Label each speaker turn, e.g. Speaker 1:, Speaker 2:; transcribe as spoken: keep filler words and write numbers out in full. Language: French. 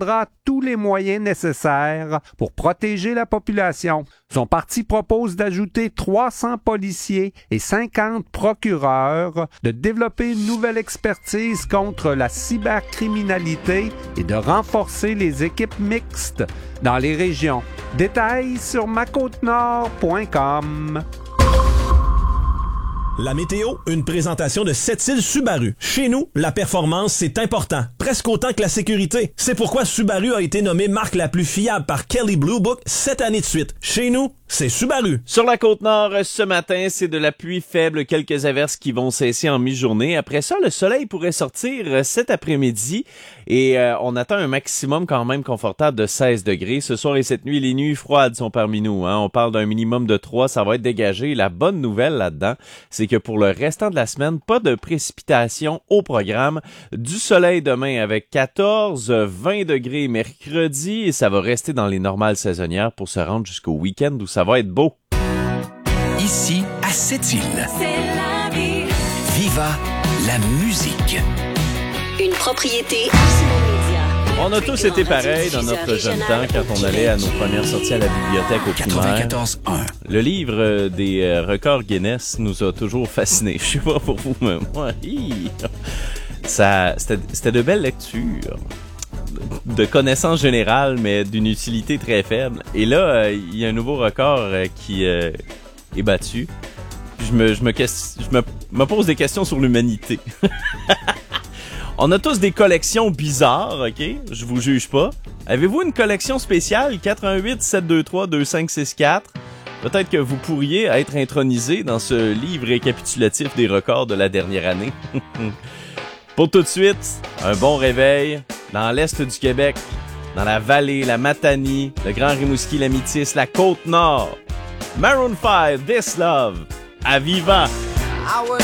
Speaker 1: prendra tous les moyens nécessaires pour protéger la population. Son parti propose d'ajouter trois cents policiers et cinquante procureurs, de développer une nouvelle expertise contre la cybercriminalité et de renforcer les équipes mixtes dans les régions. Détails sur ma côte nord point com.
Speaker 2: La météo, une présentation de Sept-Îles Subaru. Chez nous, la performance, c'est important. Presque autant que la sécurité. C'est pourquoi Subaru a été nommée marque la plus fiable par Kelley Blue Book sept années de suite. Chez nous, c'est Subaru.
Speaker 3: Sur la Côte-Nord, ce matin, c'est de la pluie faible, quelques averses qui vont cesser en mi-journée. Après ça, le soleil pourrait sortir cet après-midi et euh, on attend un maximum quand même confortable de seize degrés. Ce soir et cette nuit, les nuits froides sont parmi nous. Hein. On parle d'un minimum de trois, ça va être dégagé. La bonne nouvelle là-dedans, c'est que pour le restant de la semaine, pas de précipitations au programme. Du soleil demain avec quatorze, vingt degrés mercredi et ça va rester dans les normales saisonnières pour se rendre jusqu'au week-end où ça va être beau.
Speaker 4: Ici, à Sept-Îles.
Speaker 5: C'est la vie.
Speaker 4: Viva la musique.
Speaker 5: Une propriété Simon-Média.
Speaker 3: On a tous été pareils dans notre jeune temps quand on allait à nos premières sorties à la bibliothèque au primaire.
Speaker 4: quatre-vingt-quatorze un.
Speaker 3: Le livre des euh, records Guinness nous a toujours fascinés. Je sais pas pour vous, mais moi, hi, ça, c'était, c'était de belles lectures, de connaissances générales, mais d'une utilité très faible. Et là, il euh, y a un nouveau record euh, qui euh, est battu. Je me, je me, je me, me pose des questions sur l'humanité. On a tous des collections bizarres, OK? Je vous juge pas. Avez-vous une collection spéciale? quatre un huit, sept deux trois, deux cinq six quatre. Peut-être que vous pourriez être intronisé dans ce livre récapitulatif des records de la dernière année. Pour tout de suite, un bon réveil dans l'est du Québec, dans la vallée, la Matanie, le Grand Rimouski, la Métis, la Côte-Nord. Maroon five, This Love, à Viva!